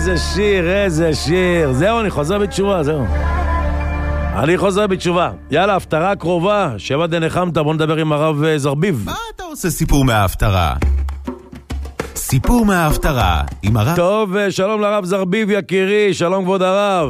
איזה שיר. זהו, אני חוזר בתשובה, זהו. אני חוזר בתשובה. יאללה, הפטרה קרובה, שבע דנחמת, בוא נדבר עם הרב זרביב. מה אתה עושה סיפור מההפטרה? סיפור מההפטרה עם הרב... טוב, שלום לרב זרביב יקירי, שלום כבוד הרב.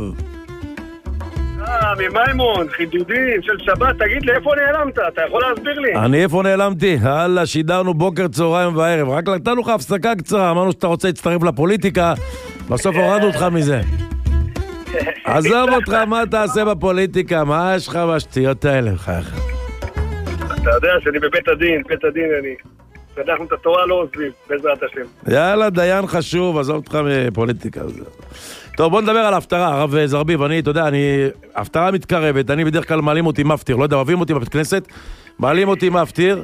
ממימון, חידודים של שבת, תגיד לי, איפה נעלמת? אתה יכול להסביר לי? אני איפה נעלמתי? הלאה, שידרנו בוקר, צהריים וערב. רק נתנו לך הפסקה קצרה, אמרנו שאתה רוצה להצטרף לפוליטיקה, בסוף הורדנו אותך מזה. עזוב אותך, מה תעשה בפוליטיקה? מה יש לך בשטויות האלה? אתה יודע שאני בבית הדין, אני... אנחנו את התורה לא עוזבים, בעזרת השם. יאללה, דיין חשוב, עזוב אותך מפוליטיקה. טוב, בוא נדבר על ההפטרה, הרב זרביב. אתה יודע, ההפטרה מתקרבת, אני בדרך כלל מעלים אותי מפטיר, לא יודע, אוהבים אותי בבית כנסת, מעלים אותי מפטיר,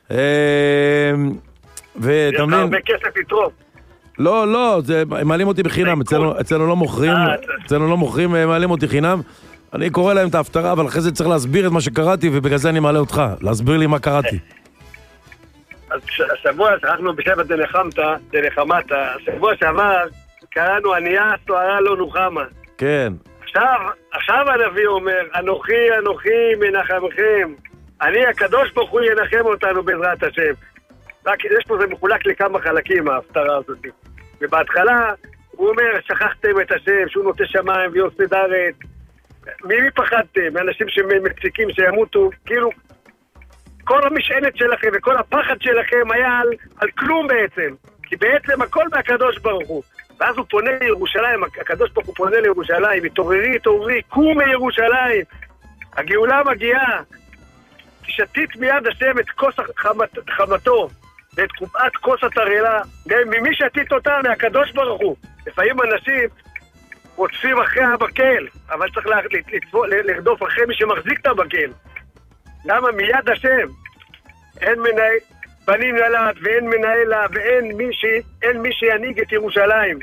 יש לך הרבה כסף לתרום. לא, מעלים אותי בחינם, אצלנו לא מוכרים, מעלים אותי חינם. אני קורא להם את ההפטרה, אבל אחרי זה צריך להסביר את מה שקראתי, ובגלל זה אני מעלה אותך, להסביר לי מה קראתי. אז השבוע שאנחנו בשבע דנחמתה, השבוע שעבר קראנו ענייה סוערה לא נוחמה. כן. עכשיו הנביא אומר, אנוכי מנחמכם, אני הקדוש ברוך הוא ינחם אותנו בעזרת השם. רק יש פה, זה מחולק לכמה חלקים ההפטרה הזאת. ובהתחלה הוא אומר, שכחתם את השם, שהוא נוטה שמיים ויוסד ארץ. מי פחדתם? מאנשים שמציקים שימותו, כאילו כל המשענת שלכם וכל הפחד שלכם היה על כלום בעצם, כי בעצם הכל מהקדוש ברוך הוא. ואז הוא פונה לירושלים, הקדוש ברוך הוא פונה לירושלים, התעוררי, קום מירושלים, הגאולה מגיעה, תשתית מיד השם את כוס חמתו, ואת קופת כוס התרעלה, גם ממי שתית אותה? מהקדוש ברוך הוא. לפעמים אנשים רוצים אחרי הבקל, אבל צריך לרדוף אחרי מי שמחזיק את הבקל. למה? מיד השם. אין מנהל, בנים ילד ואין מנהלה ואין מי שינהיג את ירושלים.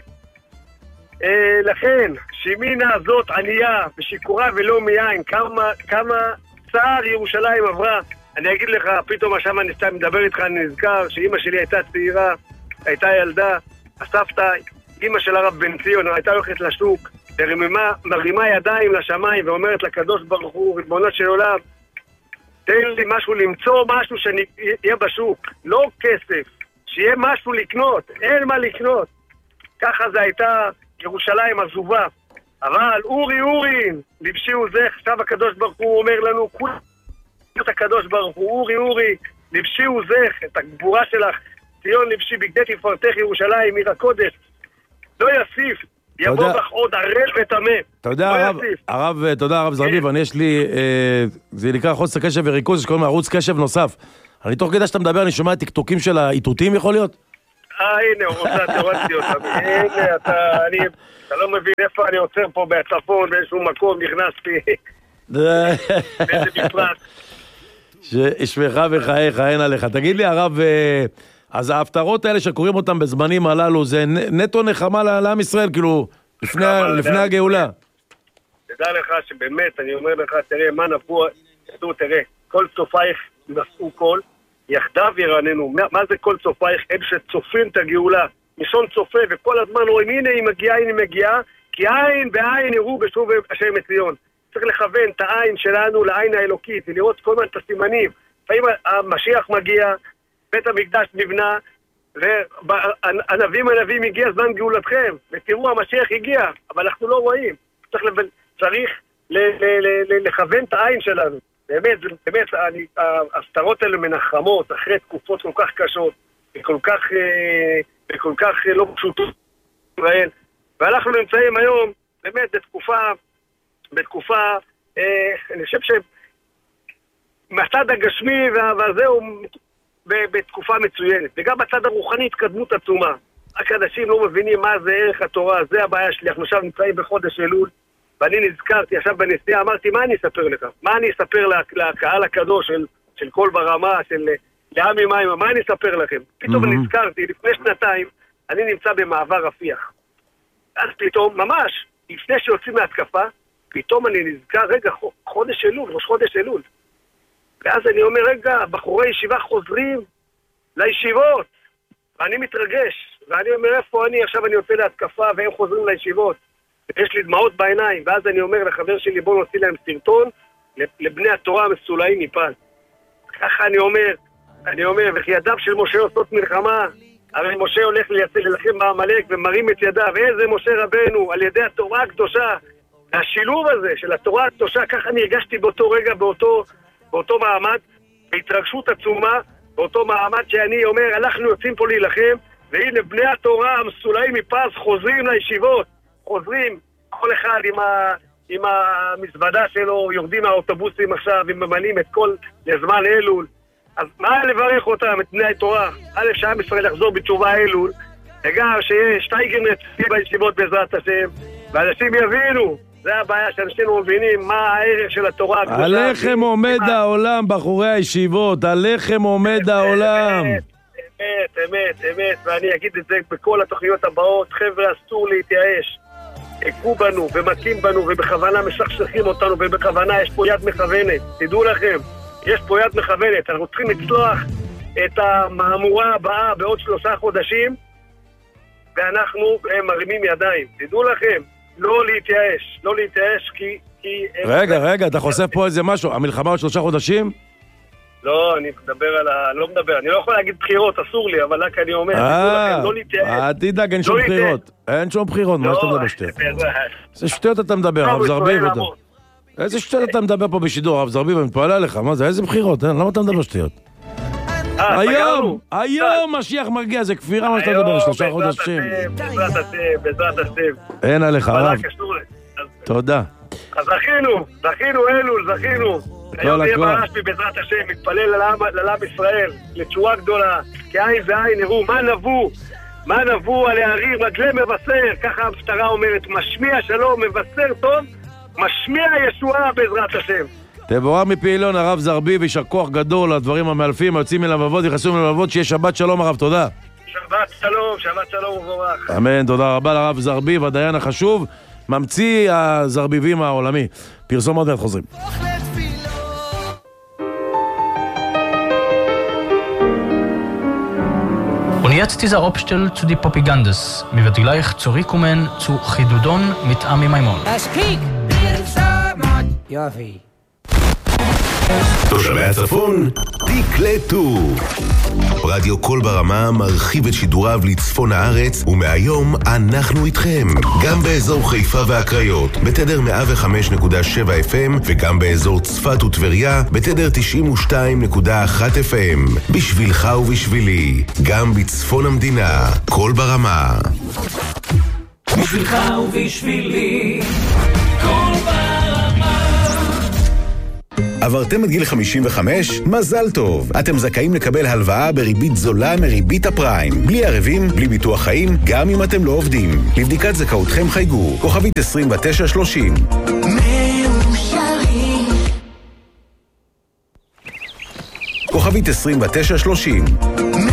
לכן, שמינה הזאת ענייה ושיכורה ולא מיין, כמה צער ירושלים עברה. אני אגיד לך, פתאום עכשיו אני מדבר איתך, אני נזכר שאמא שלי הייתה צעירה, הייתה ילדה, הסבתא, אמא של הרב בן ציון, הייתה הולכת לשוק, ומרימה ידיים לשמיים ואומרת לקדוש ברוך הוא, ריבונו של עולם, תן לי משהו, למצוא משהו שיהיה בשוק, לא כסף, שיהיה משהו לקנות, אין מה לקנות. ככה זה הייתה ירושלים עזובה. אבל אורי, לבשיעו זה, עכשיו הקדוש ברוך הוא אומר לנו, כולם את הקדוש ברוך הוא, אורי, לבשיעו זה, את הגבורה שלך, ציון לבשי בגדי תפארתך ירושלים, עיר הקודש, לא יוסיף. יבוא בך עוד ערל וטמא. אתה יודע, תודה הרב זרביב, אני יש לי, זה נקרא חוסר קשב וריכוז, שקוראים לערוץ קשב נוסף. אני תוך כדי שאתה מדבר, אני שומע טיקטוקים של האיתותים, יכול להיות? הנה, הורדתי אותם. הנה, אתה לא מבין איפה אני עוצר פה בצפון, באיזשהו מקום, נכנסתי. באיזה מפרט. שישמך וחייך, אין עליך. תגיד לי, הרב, אז ההפטרות האלה שקוראים אותם בזמנים הללו, זה נטו נחמה לעם ישראל, כאילו, לפני הגאולה. תדע לך שבאמת, אני אומר לך, תראה, מה נפו, תראה, כל צופייך נשאו קול, יחדיו ירננו. מה זה כל צופייך? הם שצופים את הגאולה. משון צופה, וכל הזמן רואים, הנה היא מגיעה, כי עין בעין יראו בשוב השם מציון. צריך לכוון את העין שלנו לעין האלוקית, ולראות כל מיני את הסימנים. לפעמים המשיח מגיע, בית המקדש נבנה, והנביא הגיע זמן גאולתכם, ותראו, המשיח הגיע, אבל אנחנו לא רואים. צריך לכוון את העין שלנו. באמת, ההפטרות האלה מנחמות, אחרי תקופות כל כך קשות, וכל כך לא פשוטות ישראל. ואנחנו נמצאים היום, באמת, בתקופה, אני חושב מהצד הגשמי והזהו, בתקופה מצוינת. וגם בצד הרוחני התקדמות עצומה. רק אנשים לא מבינים מה זה ערך התורה, זה הבעיה שלי. אנחנו עכשיו נמצאים בחודש אלול, ואני נזכרתי עכשיו בנסיעה, אמרתי, מה אני אספר לך? מה אני אספר לקהל הקדוש של כל ברמה, של לעמי מים, מה אני אספר לכם? פתאום נזכרתי, לפני שנתיים, אני נמצא במעבר רפיח. אז פתאום, ממש, לפני שיוצאים מהתקפה, פתאום אני נזכר, רגע, חודש אלול, ראש חודש אלול. ואז אני אומר, רגע, בחורי ישיבה חוזרים לישיבות. ואני מתרגש. ואני אומר, איפה אני? עכשיו אני יוצא להתקפה והם חוזרים לישיבות. יש לי דמעות בעיניים, ואז אני אומר לחבר שלי, בוא נוציא להם סרטון לבני התורה המסולאים מפז. ככה אני אומר, וכי ידיו של משה עושות מלחמה, הרי משה הולך להילחם בעמלק ומרים את ידיו, איזה משה רבנו, על ידי התורה הקדושה. השילוב הזה של התורה הקדושה, ככה אני הרגשתי באותו רגע, באותו מעמד, בהתרגשות עצומה, באותו מעמד שאני אומר, אנחנו יוצאים פה להילחם, והנה בני התורה המסולאים מפז חוזרים לישיבות, חוזרים, כל אחד עם המזוודה שלו, יורדים מהאוטובוסים עכשיו, וממלאים את כל לזמן אלול. אז מה לברך אותם, את בני התורה? א' שעם ישראל יחזור בתשובה אלול, וגם שיש טייגרנט בישיבות בעזרת השם, ואנשים יבינו, זה הבעיה שאנשים לא מבינים מה הערך של התורה. עליכם עומד העולם, בחורי הישיבות, עליכם עומד העולם. אמת, ואני אגיד את זה בכל התוכניות הבאות, חבר'ה, אסור להתייאש. הכו בנו ומכים בנו ובכוונה משכשכים אותנו ובכוונה יש פה יד מכוונת. תדעו לכם, יש פה יד מכוונת. אנחנו צריכים לצלוח את המאמורה הבאה בעוד 3 חודשים ואנחנו מרימים ידיים. תדעו לכם, לא להתייאש כי... רגע, אתה חושף פה איזה משהו. המלחמה עוד 3 חודשים? לא, אני לא יכול להגיד בחירות, אסור לי, אבל רק אני אומר, לא להתייאש. תדאג, אין שום בחירות. אין שום בחירות, מה שאתה מדבר שטויות? איזה שטויות אתה מדבר, הרב זרביב? איזה שטויות אתה מדבר פה בשידור, הרב זרביב, אני מתפעל עליך, מה זה, איזה בחירות? למה אתה מדבר שטויות? היום משיח מגיע, זה כפירה מה שאתה מדבר, 3 חודשים. בעזרת השם. אין עליך, הרב. תודה. אז זכינו אלול, זכינו. היום יהיה ברשבי בעזרת השם, מתפלל לעם ישראל, לתשועה גדולה, כי עין ועין יראו, מה נבוא על הערים, רגלי מבשר, ככה ההפטרה אומרת, משמיע שלום, מבשר טוב, משמיע ישועה בעזרת השם. תבורר מפעילון, הרב זרביב, יישר כוח גדול, הדברים המאלפים, היוצאים מלבבות, יכנסו מלבבות, שיהיה שבת שלום הרב, תודה. שבת שלום וברך. אמן, תודה רבה לרב זרביב, הדיין החשוב, ממציא הזרביבים העולמי. פרסום עוד מעט חוזרים. Und jetzt dieser Abstell zu die Propagandas. Mir wird gleich zurückkommen zu Chidudon mit Ami Maimon. יופי. תושבי הצפון, תקלטו. רדיו קול ברמה מרחיב את שידוריו לצפון הארץ, ומהיום אנחנו איתכם. גם באזור חיפה והקריות, בתדר 105.7 FM, וגם באזור צפת וטבריה, בתדר 92.1 FM. בשבילך ובשבילי, גם בצפון המדינה, קול ברמה. בשבילך ובשבילי, קול ברמה. עברתם את גיל 55? מזל טוב! אתם זכאים לקבל הלוואה בריבית זולה מריבית הפריים. בלי ערבים, בלי ביטוח חיים, גם אם אתם לא עובדים. לבדיקת זכאותכם חייגו, כוכבית 2930. מאושרים. כוכבית 2930.